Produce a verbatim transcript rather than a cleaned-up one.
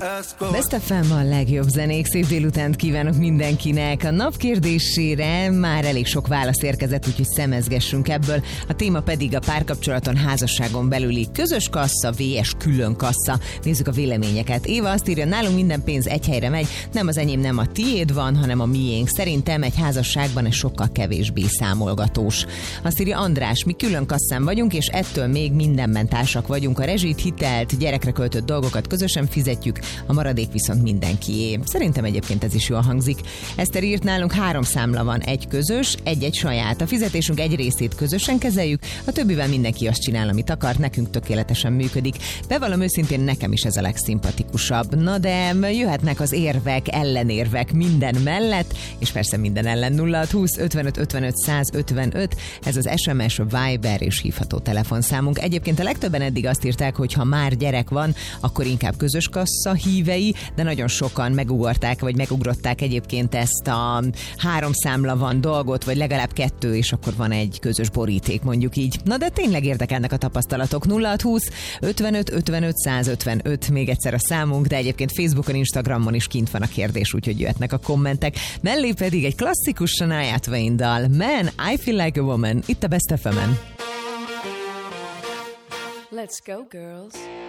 Best ef em a legjobb zenék, szép délutánt kívánok mindenkinek. A nap kérdésére már elég sok válasz érkezett, úgyhogy szemezgessünk ebből. A téma pedig a párkapcsolaton, házasságon belüli közös kassa versus külön kassa. Nézzük a véleményeket. Éva azt írja, nálunk minden pénz egy helyre megy, nem az enyém, nem a tiéd van, hanem a miénk. Szerintem egy házasságban ez sokkal kevésbé számolgatós. Azt írja András, mi külön kasszán vagyunk, és ettől még mindenben társak vagyunk. A rezsit, hitelt, gyerekre költött dolgokat közösen fizetjük, a maradék viszont mindenkié. Szerintem egyébként ez is jól hangzik. Eszter írt, nálunk három számla van, egy közös, egy-egy saját. A fizetésünk egy részét közösen kezeljük, a többivel mindenki azt csinál, amit akar, nekünk tökéletesen működik. Bevallom őszintén, nekem is ez a legszimpatikusabb. Na de jöhetnek az érvek, ellenérvek minden mellett, és persze minden ellen. Nulla húsz ötvenöt ötvenöt száz ötvenöt, ez az es em es, Viber és hívható telefonszámunk. Egyébként a legtöbben eddig azt írták, hogy ha már gyerek van, akkor inkább közös kassa hívei, de nagyon sokan megugorták, vagy megugrották egyébként ezt a három számla van dolgot, vagy legalább kettő, és akkor van egy közös boríték, mondjuk így. Na de tényleg érdekelnek a tapasztalatok. Nulla húsz ötvenöt ötvenöt száz ötvenöt, még egyszer a számunk, de egyébként Facebookon, Instagramon is kint van a kérdés, úgyhogy jöhetnek a kommentek. Mellé pedig egy klasszikus Shania Twain dal, Man, I Feel Like a Woman, itt a Best ef em-en. Let's go, girls.